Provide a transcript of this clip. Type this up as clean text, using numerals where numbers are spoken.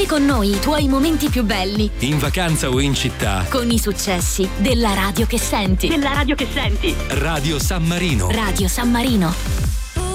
Vivi con noi i tuoi momenti più belli. In vacanza o in città. Con i successi della radio che senti. Radio San Marino. Radio San Marino.